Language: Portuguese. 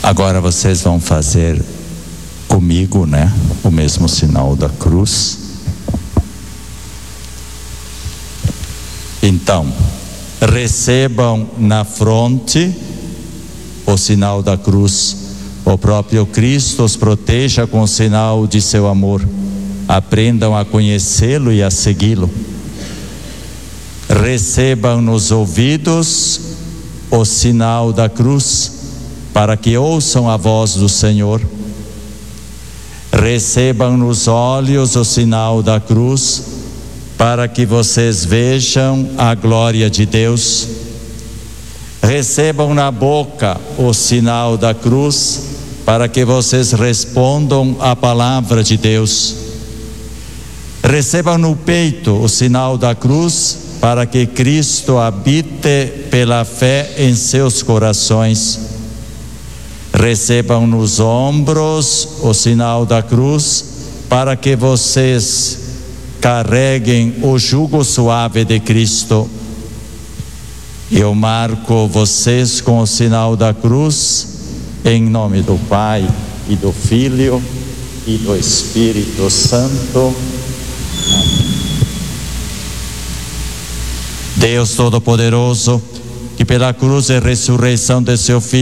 Agora vocês vão fazer comigo, né? O mesmo sinal da cruz. Então, recebam na fronte o sinal da cruz. O próprio Cristo os proteja com o sinal de seu amor. Aprendam a conhecê-lo e a segui-lo. Recebam nos ouvidos o sinal da cruz, para que ouçam a voz do Senhor. Recebam nos olhos o sinal da cruz, para que vocês vejam a glória de Deus. Recebam na boca o sinal da cruz, para que vocês respondam à palavra de Deus. Recebam no peito o sinal da cruz, para que Cristo habite pela fé em seus corações. Recebam nos ombros o sinal da cruz, para que vocês carreguem o jugo suave de Cristo. Eu marco vocês com o sinal da cruz, em nome do Pai e do Filho e do Espírito Santo. Amém. Deus Todo-Poderoso, que pela cruz e ressurreição de seu Filho